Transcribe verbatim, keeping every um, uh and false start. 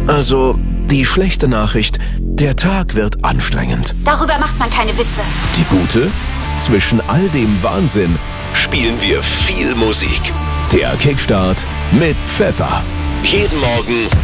Also, die schlechte Nachricht, der Tag wird anstrengend. Darüber macht man keine Witze. Die gute? Zwischen all dem Wahnsinn spielen wir viel Musik. Der Kickstart mit Pfeffer. Jeden Morgen